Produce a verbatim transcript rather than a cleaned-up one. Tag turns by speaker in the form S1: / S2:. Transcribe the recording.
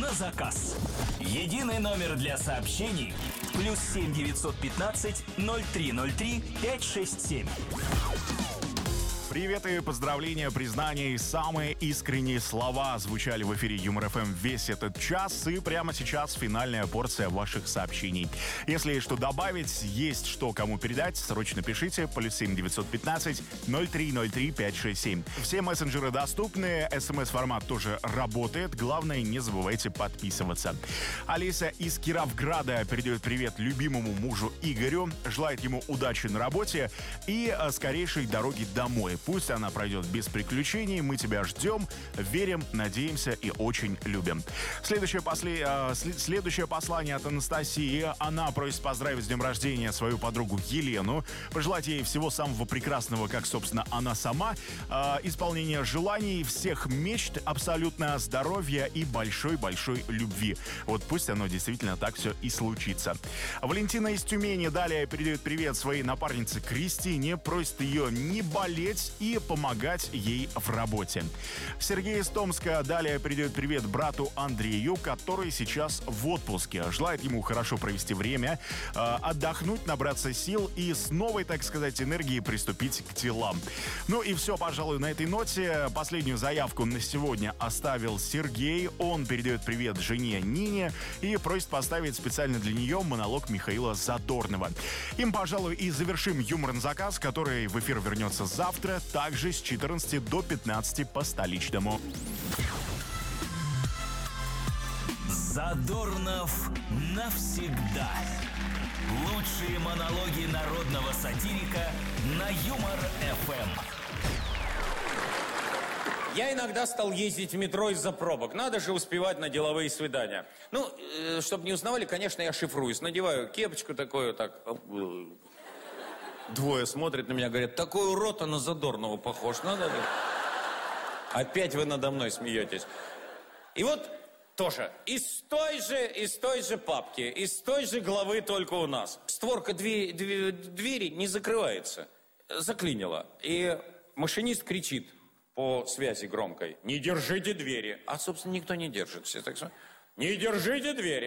S1: на заказ. Единый номер для сообщений плюс семь девятьсот пятнадцать ноль три ноль три пять шесть семь.
S2: Привет и поздравления, признания и самые искренние слова звучали в эфире Юмор эф эм весь этот час. И прямо сейчас финальная порция ваших сообщений. Если есть что добавить, есть что кому передать, срочно пишите. Плюс семь девятьсот пятнадцать ноль три ноль три пять шесть семь. Все мессенджеры доступны, смс-формат тоже работает. Главное, не забывайте подписываться. Алиса из Кировграда передает привет любимому мужу Игорю. Желает ему удачи на работе и скорейшей дороги домой. Пусть она пройдет без приключений. Мы тебя ждем, верим, надеемся и очень любим. Следующее, после... э, следующее послание от Анастасии. Она просит поздравить с днем рождения свою подругу Елену. Пожелать ей всего самого прекрасного, как, собственно, она сама. Э, исполнения желаний, всех мечт, абсолютно здоровья и большой-большой любви. Вот пусть оно действительно так все и случится. Валентина из Тюмени далее передает привет своей напарнице Кристине. Просит ее не болеть и помогать ей в работе. Сергей из Томска далее передает привет брату Андрею, который сейчас в отпуске. Желает ему хорошо провести время, э, отдохнуть, набраться сил и с новой, так сказать, энергией приступить к делам. Ну и все, пожалуй, на этой ноте. Последнюю заявку на сегодня оставил Сергей. Он передает привет жене Нине и просит поставить специально для нее монолог Михаила Задорнова. Им, пожалуй, и завершим юмор на заказ, который в эфир вернется завтра, также с четырнадцати до пятнадцати по столичному.
S1: Задорнов навсегда. Лучшие монологи народного сатирика на Юмор эф эм.
S3: Я иногда стал ездить в метро из-за пробок. Надо же успевать на деловые свидания. Ну, э, чтобы не узнавали, конечно, я шифруюсь. Надеваю кепочку такую, так... Двое смотрят на меня, говорят, такой урод, а на Задорнова похож. Надо. Опять вы надо мной смеетесь. И вот тоже из той же, из той же папки, из той же главы, только у нас. Створка двери, двери, двери не закрывается. Заклинила. И машинист кричит по связи громкой: не держите двери. А, собственно, никто не держит. Все так что... Не держите двери.